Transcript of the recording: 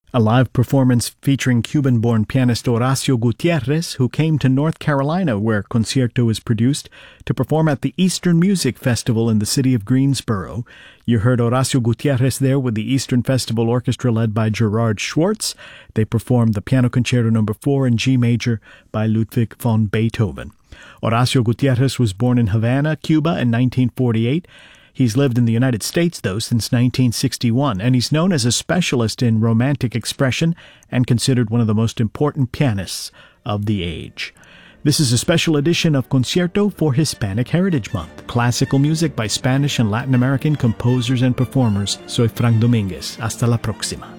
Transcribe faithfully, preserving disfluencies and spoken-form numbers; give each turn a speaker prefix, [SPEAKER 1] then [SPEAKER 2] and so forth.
[SPEAKER 1] A live performance featuring Cuban-born pianist Horacio Gutierrez, who came to North Carolina, where Concierto is produced, to perform at the Eastern Music Festival in the city of Greensboro. You heard Horacio Gutierrez there with the Eastern Festival Orchestra led by Gerard Schwartz. They performed the Piano Concerto Number four in G major by Ludwig von Beethoven. Horacio Gutierrez was born in Havana, Cuba in nineteen forty-eight. He's lived in the United States, though, since nineteen sixty-one, and he's known as a specialist in romantic expression and considered one of the most important pianists of the age. This is a special edition of Concierto for Hispanic Heritage Month. Classical music by Spanish and Latin American composers and performers. Soy Frank Domínguez. Hasta la próxima.